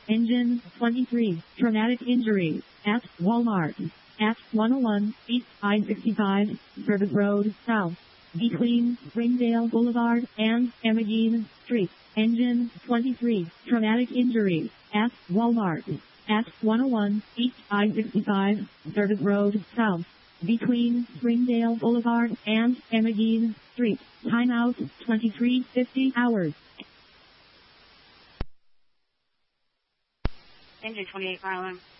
Engine 23. Traumatic injury. At Walmart. At 101 East I-65, Service Road, South. Between Springdale Boulevard and Emmeline Street. Engine 23. Traumatic injury. At Walmart. At 101 East I-65, Service Road, South. Between Springdale Boulevard and Emmeline Street. Timeout 23:50 hours. Engine 28 fire alarm.